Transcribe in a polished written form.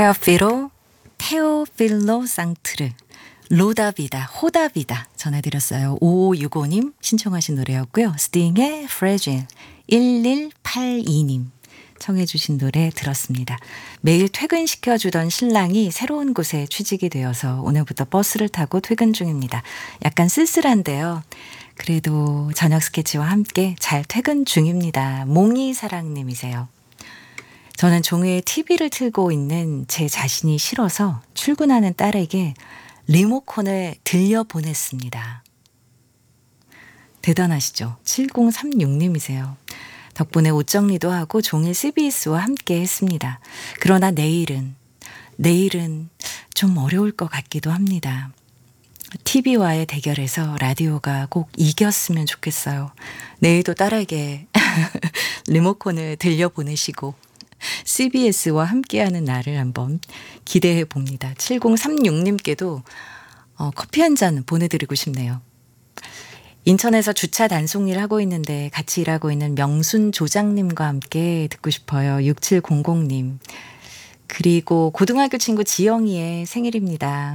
테오필로 상트르 로다비다 호다비다 전해드렸어요. 5565님 신청하신 노래였고요. 스팅의 프레질 1182님 청해 주신 노래 들었습니다. 매일 퇴근시켜주던 신랑이 새로운 곳에 취직이 되어서 오늘부터 버스를 타고 퇴근 중입니다. 약간 쓸쓸한데요. 그래도 저녁 스케치와 함께 잘 퇴근 중입니다. 몽이사랑님이세요. 저는 종이에 TV를 틀고 있는 제 자신이 싫어서 출근하는 딸에게 리모컨을 들려보냈습니다. 대단하시죠? 7036님이세요. 덕분에 옷 정리도 하고 종일 CBS와 함께 했습니다. 그러나 내일은 좀 어려울 것 같기도 합니다. TV와의 대결에서 라디오가 꼭 이겼으면 좋겠어요. 내일도 딸에게 리모컨을 들려보내시고 CBS와 함께하는 날을 한번 기대해 봅니다. 7036님께도 커피 한 잔 보내드리고 싶네요. 인천에서 주차 단속일 하고 있는데 같이 일하고 있는 명순 조장님과 함께 듣고 싶어요. 6700님. 그리고 고등학교 친구 지영이의 생일입니다.